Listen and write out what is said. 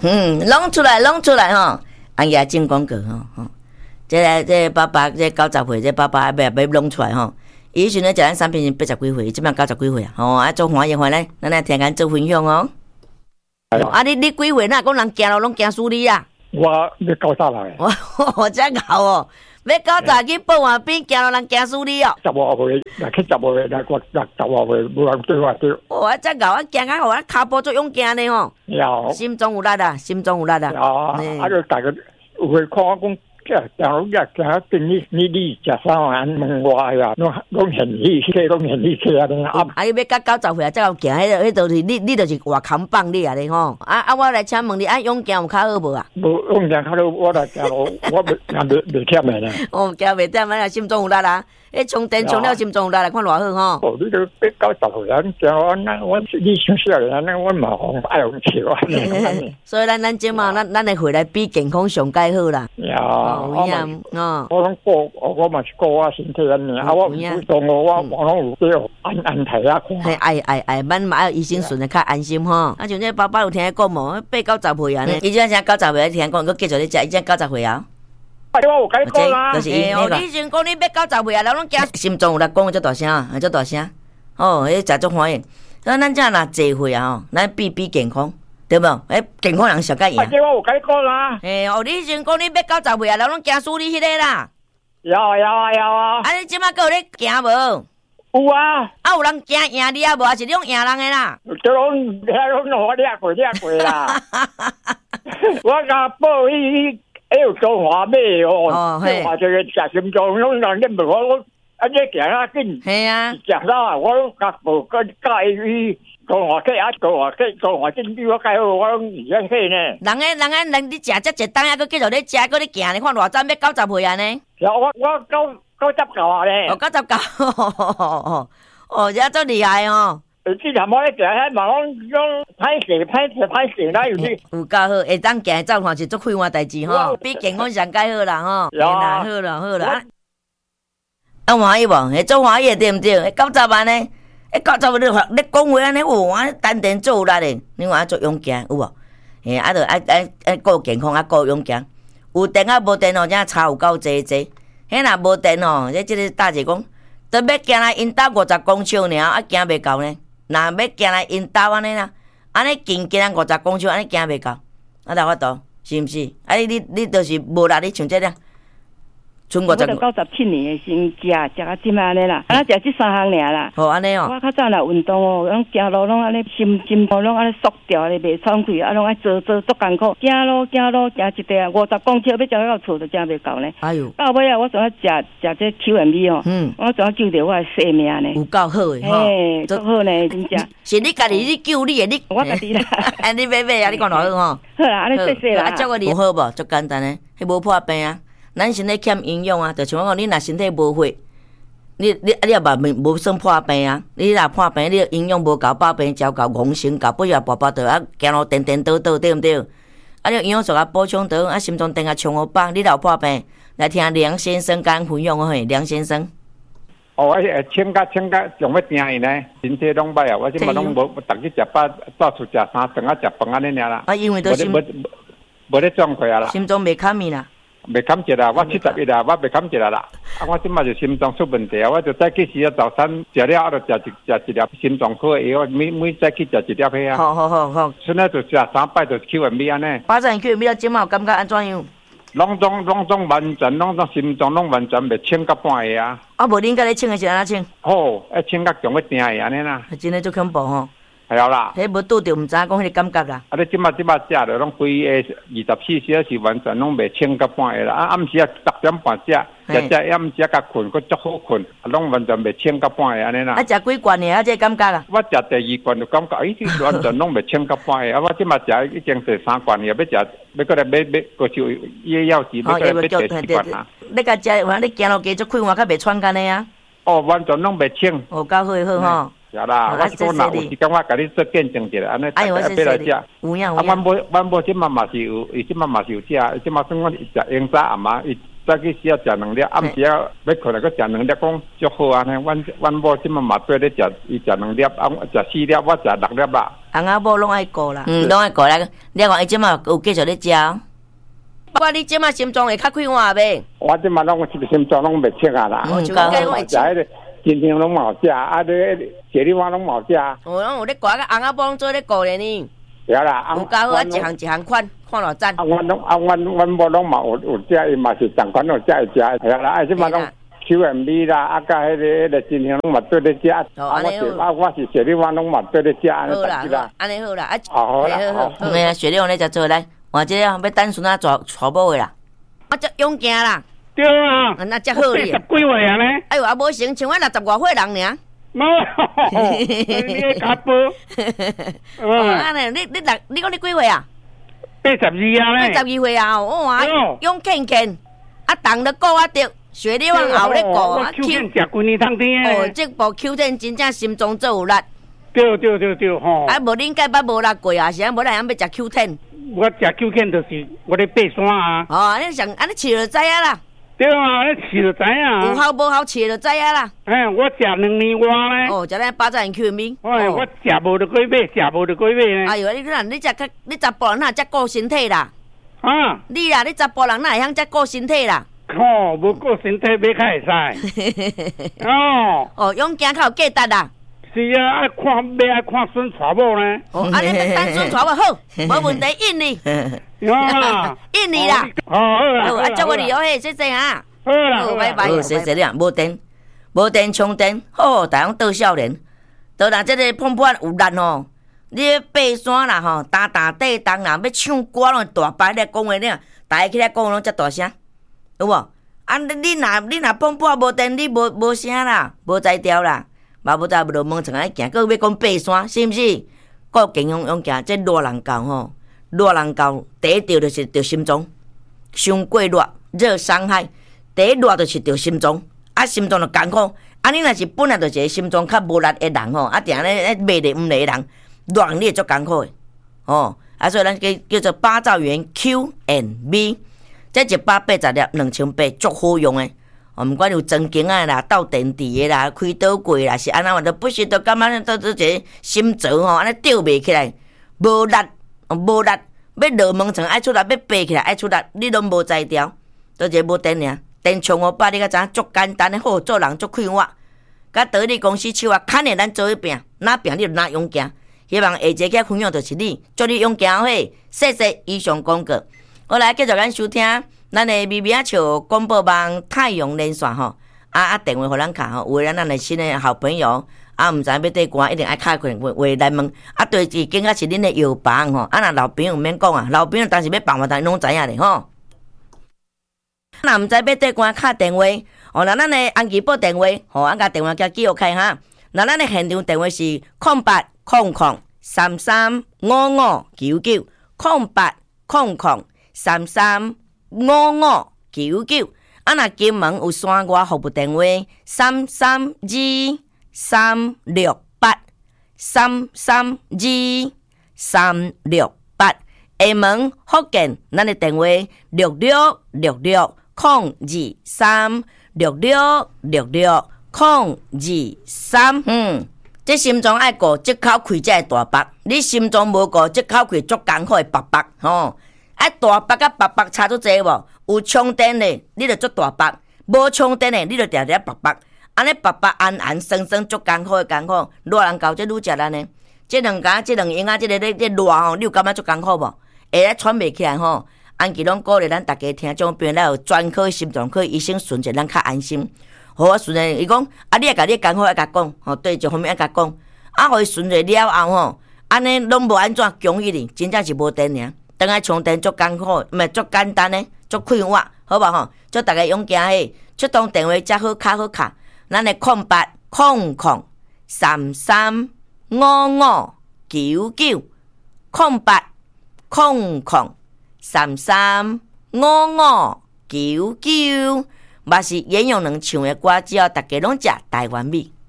弄出来吼，阿爷进广告吼，这爸爸这90岁，这爸爸要弄出来吼。以前咧食咱产品是80几岁，即摆90几岁啊，吼啊做欢迎回来，咱来听咱做分享哦。啊，你几岁哪讲人行路拢行输你啊？ 我要90来。 我真搞哦，要90去报完兵，行路人行输你哦。 15岁，来去15岁，来我15岁，无人对我对。 我真搞，我行啊，我脚步足勇敢的吼。 有。 心中有力啊，心中有力啊。 啊，就大家有会看我讲。假如跟你食啥玩问我呀，拢现去，拢现去啊！ 啊，你要到90岁啊，才有行，迄就是你就是活扛棒你啊！你吼，我来请问你，勇行有较好无啊？ 无勇行较好，我来行路，我袂忝的呢。 哦，行袂忝啊，心中有力啊！迄充电充了心中有力来看偌好吼。 哦，你都要90岁，行我你想少年，我嘛爱用笑啊。 所以咱即嘛，咱的回来比健康上介好啦。有影哦。 我拢顾，我嘛是顾我身体安尼，我唔动我拢有这安体啊。 嘿，爱，咱嘛爱医生顺的较安心吼。啊，像这爸爸有听讲无？8、90岁啊呢？伊只像90岁听讲，佮继续咧食，伊只90岁啊。 我有甲你讲啦。 就是你先讲你要90岁啊，人拢惊心中有力讲足大声，足大声。哦，迄食足欢喜。所以咱这若坐岁啊吼，咱比健康。对无？健康人上介赢。 我有甲你讲啦。 你先讲你要90岁啊，人拢惊输你迄个啦。 有啊。 啊，你即马搁有咧行无？ 有啊。 啊，有人惊赢你啊无？还是你用赢人的啦？ 都拢我掠过啦。我甲报伊。有中华买哦，中华这个食心脏，拢人咧问我，啊，你行啊紧？ 系啊， 食啥？我拢甲无甲伊中华计啊，中华进比我介好，我拢以前去呢。 人你食遮一当啊，佮继续咧食，佮咧行，你看偌早要90岁啊呢？ 我99啊咧。 哦，99，哦，这足厉害哦。 之前我咧行，迄嘛讲歹势啦，有啲有够好，会当行走看是足快活代志吼，比健康上介好啦吼。好啦。啊，欢喜无？迄做欢喜对毋对？迄90万呢？90万你讲话安尼，我单电做有力的，你看做勇敢有无？啊，就顾健康啊，顾勇敢。有电啊，无电哦，真差有够济。迄若无电哦，即个大姐讲，都要行来因兜50公尺尔，啊，行袂到呢。若要行来因兜安尼啦，安尼近50公尺，安尼行袂到，啊，哪法度？是毋是？啊，你就是无力，你像这样。 我都97年先食啊即安尼啦，食这3项尔啦。 好安尼哦。 我较早若运动哦，拢行路拢安尼心拢安尼缩掉咧，袂喘气，啊，拢爱做足艰苦。行路行一地啊，50公尺要走到厝都行袂到呢。 哎呦！ 到尾啊，我总要食这 QMB 哦，我总要救着我的性命呢。 有够好诶，吼， 足好呢，真正。 是你家己你救你诶，你我家己啦。 你买啊，你讲偌好吼。 好啦，安尼谢谢啦。 啊，照顾你好无？足简单诶，迄无破病啊。咱身体欠营养啊，就像我讲，你若身体无血，你也无算破病啊。你若破病，你营养无够，百病交够，戆性够，不要跋倒啊，行路颠倒，对毋对？啊，你营养素啊补充倒，啊，心脏定啊充好饱，你若破病，来听梁先生甲分享嘿，梁先生。 哦，我请假上要订伊呢，身体拢歹啊，我即嘛拢无，逐日食饱，到厝食3顿啊，食饭安尼尔啦。 啊，因为都心无咧状态啊啦。 心脏袂堪咪啦。 袂堪一啦，我71啦，我袂堪一啦啦。啊，我即摆就心脏出问题啊，我就早起时啊，早餐食了，啊，就食一粒心脏科的药，每早起食一粒迄啊。 好。 现在就食3摆就QMB安尼。 巴掌 QMB 啊，即摆有感觉安怎样？ 拢总完全，拢心脏拢完全袂清到半下啊。 啊，无恁家咧清的是安怎清？ 好，清到上要定的安尼啦。 真诶足恐怖吼。 系啦， 迄无拄着，毋知影讲迄个感觉啦。 啊，你即摆食着拢规个24小时完全拢袂清到半下啦。啊，暗时啊10点半食，暗时甲困，佫足好困，拢完全袂清到半下安尼啦。 啊，食几罐呢？啊，这感觉啊？ 我食第2罐就感觉，完全拢袂清到半下。啊，我即摆食已经第3罐了，要过来买，过就也要是要过来买第4罐啊。 你甲食，反正你行路加足快活，较袂喘干的啊。 哦，完全拢袂清。 哦，够好吼。 是啦，我说若有时间我甲你做见证者，安尼大家来食。 有影。 啊，阮某即马嘛是有，伊即马嘛是有食，即马算我食用早暗嘛，伊早起时啊食2粒，暗时啊要困来佫食2粒，讲足好安尼。阮某即马嘛对咧食，伊食2粒，啊，食4粒，我食6粒啦。 翁仔某拢爱顾啦，拢爱顾啦。你讲伊即马有继续咧食？我你即马心脏会较快活袂？ 我即马拢心脏拢袂切啊啦。 就该我食迄个今天拢冇食，啊，你雪里花拢冇食。 拢有咧顾，个翁仔某拢做咧顾咧呢。 对啦， 有教好啊，一项看偌赞。 阮某拢嘛有食，伊嘛是同款有食会食，系啦，啊，即马拢。QMB 啦，啊，甲迄个真香拢嘛对咧食，我是雪里花拢嘛对咧食，安尼啦，安尼好啦， 好啦， 好，雪里花咧食做来，我这要等孙仔娶某的啦，我只勇行啦， 对啊， 那只好哩， 80几岁啊呢？ 哎呦，啊无成，像我60外岁人尔， 你卡波， 安尼，你讲你几岁啊 ？82啊呢 ？82岁啊，哇，勇健健，啊，动得顾啊着。雪里往后咧顾啊 ，Q 天食几年汤天哦，这部 Q 天真正心脏做有力。 对吼。 啊，无恁介捌无力过啊？是啊，无人要食 Q 天。 我食 Q 天就是我咧爬山啊。 哦，安尼上安尼试就知影啦。 对啊，你试就知影。 有效无效试就知影啦。 我食2年外咧。 哦，食咧800 QM。 我食无就过买，食无就过买呢。 哎呦，你查甫人哪会遮顾身体啦？ 啊？ 你啦，你查甫人哪会晓遮顾身体啦？ 哦，无顾身体要较会使。 哦，勇行较有价值啦。 是啊，爱看孙娶某呢。 哦，安尼要等孙娶某好，无问题，印你。印你啦。 好啦。 啊，祝我哋嘿，谢谢啊。 好啦， 拜拜。谢谢你啊，无电充电，好，大家倒少年。倒若这个碰碰有力吼，你爬山啦吼，打地动啦，要唱歌拢大牌咧讲话咧，大家起来讲拢遮大声。有无？啊，你若碰碰无电，你无声啦，无才调啦，嘛无在落门床爱行，搁要讲爬山，是毋是？各健康勇行，这热人教吼，热人教第一条就是着心脏，伤过热伤害，第一热就是着心脏，啊心脏就艰苦，啊你若是本来就是一个心脏较无力的人吼，啊定咧袂得唔嚟人，热你会足艰苦的，哦，啊所以咱叫做八兆元 QMB。这180粒2800足好用诶！哦，毋管有装经啊啦、斗电池诶啦、开倒柜啦，是安怎话都不是都感觉到一个心脏吼，安尼吊袂起来，无力，要落门床爱出力，要爬起来爱出力，你拢无才调，都一个无电尔。电充500，你甲知影足简单诶，好做人足快活。甲德利公司手啊，牵着咱做一拼，哪拼你就哪勇行。希望下一个分享就是你，祝你勇行嘿！谢谢以上广告。好来，继续咱收听咱的咪咪仔笑广播网太阳连线吼，电话互咱卡吼，为咱的新的好朋友毋知要对歌，一定爱敲开话来问。对是更加是恁的药房吼，若老朋友免讲啊，老朋友当时要办法，但拢知影咧吼。若毋知要对歌敲电话，哦，那咱的安吉报电话，吼，甲电话叫记录开哈。那咱的现场电话是08003355990800335599。若金门有山外服务电话332368，332368。厦门福建咱的电话6666022366660223。这心脏爱顾，即口开才会大腹。你心脏无顾，即口开足艰苦会白白吼。啊，大腹甲白白差足济无？有充电的，你就足大腹；无充电的，你就定定白白。安尼白白安安酸酸足艰苦的艰苦，热人搞这愈食咱呢。这两家这两样啊，这热吼，你有感觉足艰苦无？会咧喘袂起来吼。安吉拢鼓励咱大家听众朋友来有专科心脏科医生顺者，咱较安心。好，我顺者伊讲，啊，你也甲你艰苦爱甲讲，吼，对这方面爱甲讲，啊，互伊顺者了后吼，安尼拢无安怎强伊哩，真正是无电尔。当爱充电足艰苦，毋系足简单诶，足快活，好无吼？祝大家勇行嘿！出通电话才好卡好卡，咱诶0800335599，嘛是沿用人唱诶歌，只要大家拢食台湾味。